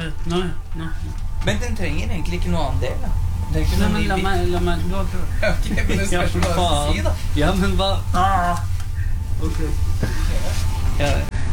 Nei. Men den trenger egentlig ikke noe annen del, da. Det er ikke Nei, noe men la meg Ok, men det spørs hva du skal si, da. Ja, men hva? Ok. Ja.